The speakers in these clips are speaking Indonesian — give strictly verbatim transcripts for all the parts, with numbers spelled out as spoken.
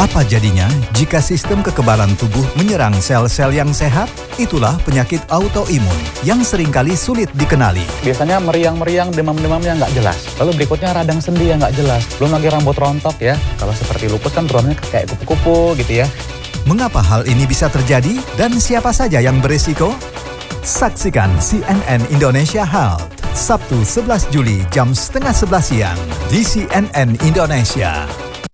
Apa jadinya jika sistem kekebalan tubuh menyerang sel-sel yang sehat? Itulah penyakit autoimun yang seringkali sulit dikenali. Biasanya meriang-meriang, demam-demamnya nggak jelas. Lalu berikutnya radang sendi yang nggak jelas. Belum lagi rambut rontok ya. Kalau seperti lupus kan turunnya kayak kupu-kupu gitu ya. Mengapa hal ini bisa terjadi dan siapa saja yang berisiko? Saksikan C N N Indonesia Health, Sabtu sebelas Juli jam setengah sebelas siang di C N N Indonesia.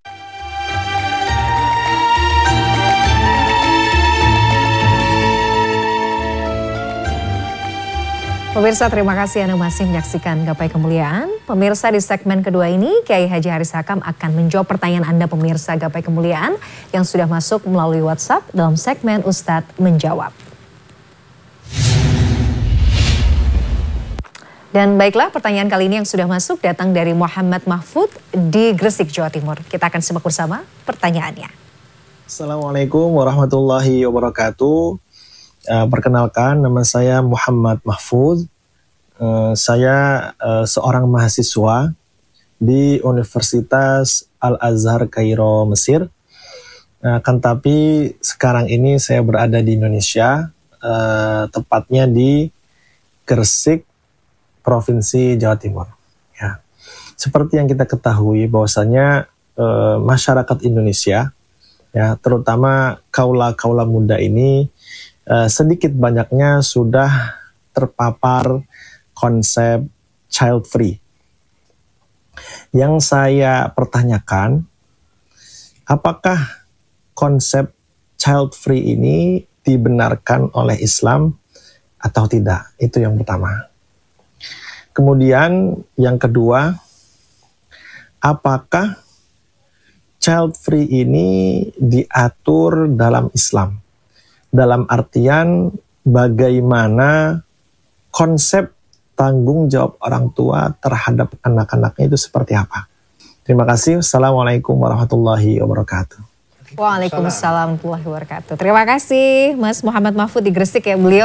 Pemirsa, terima kasih Anda masih menyaksikan Gapai Kemuliaan. Pemirsa, di segmen kedua ini, Kiai Haji Haris Hakam akan menjawab pertanyaan Anda pemirsa Gapai Kemuliaan yang sudah masuk melalui WhatsApp dalam segmen Ustadz Menjawab. Dan baiklah, pertanyaan kali ini yang sudah masuk datang dari Muhammad Mahfud di Gresik, Jawa Timur. Kita akan simak bersama pertanyaannya. Assalamualaikum warahmatullahi wabarakatuh. Uh, perkenalkan, nama saya Muhammad Mahfud. Uh, saya uh, seorang mahasiswa di Universitas Al-Azhar Kairo, Mesir. Uh, kan tapi sekarang ini saya berada di Indonesia, uh, tepatnya di Gresik, Provinsi Jawa Timur. Ya. Seperti yang kita ketahui bahwasanya uh, masyarakat Indonesia, ya, terutama kaula-kaula muda ini, Uh, sedikit banyaknya sudah terpapar konsep child free. Yang saya pertanyakan, apakah konsep child free ini dibenarkan oleh Islam atau tidak? Itu yang pertama. Kemudian yang kedua, apakah child free ini diatur dalam Islam? Dalam artian bagaimana konsep tanggung jawab orang tua terhadap anak-anaknya itu seperti apa. Terima kasih. Assalamualaikum warahmatullahi wabarakatuh. Waalaikumsalam warahmatullahi wabarakatuh. Terima kasih Mas Muhammad Mahfud di Gresik ya beliau.